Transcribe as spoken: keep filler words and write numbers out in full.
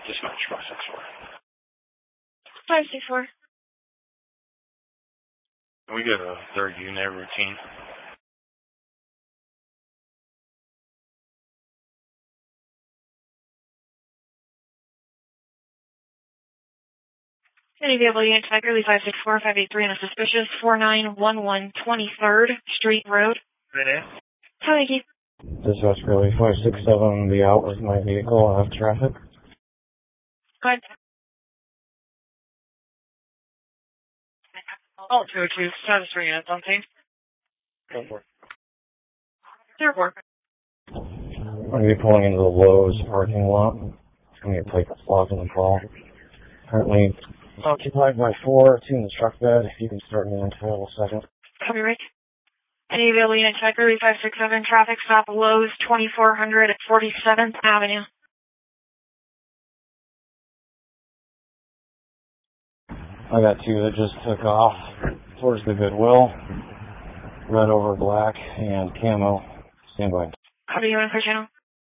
Dispatch five six four. five six four. We got a third unit routine. Any vehicle unit type early five six four five eight three on a suspicious four nine one one twenty-third Street Road. Ready? Hi, Keith. Dispatch Curly five six seven, be out with my vehicle, I have traffic. Go ahead. Oh, two oh two, status three units on scene. Go for it. zero four. I'm going to be pulling into the Lowe's parking lot. It's going to be a plate that's locked in the call. Currently occupied by four, two in the truck bed. If you can start me in total second. Copy, Rick. Any vehicle unit type early five six seven, traffic stop Lowe's twenty-four hundred at forty-seventh Avenue. I got two that just took off towards the Goodwill. Red over black and camo. Stand by. Copy, you want to push channel?